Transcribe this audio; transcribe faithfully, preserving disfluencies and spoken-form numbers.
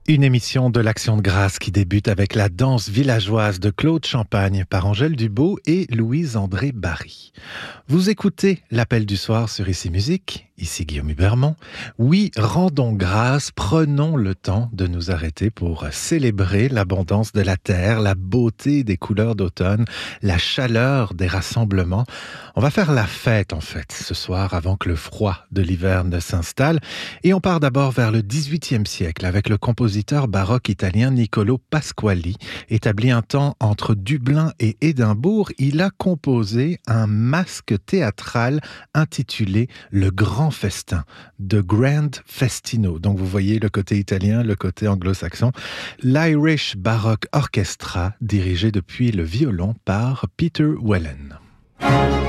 Une émission de l'Action de grâce qui débute avec la danse villageoise de Claude Champagne par Angèle Dubeau et Louise-André Barry. Vous écoutez l'appel du soir sur Ici Musique, ici Guillaume Hubermont. Oui, rendons grâce, prenons le temps de nous arrêter pour célébrer l'abondance de la terre, la beauté des couleurs d'automne, la chaleur des rassemblements. On va faire la fête en fait ce soir avant que le froid de l'hiver ne s'installe. Et on part d'abord vers le dix-huitième siècle avec le compositeur baroque italien Niccolo Pasquali. Établi un temps entre Dublin et Édimbourg, il a composé un masque théâtral intitulé Le Grand Festin, The Grand Festino. Donc vous voyez le côté italien, le côté anglo-saxon. L'Irish Baroque Orchestra, dirigé depuis le violon par Peter Whelan.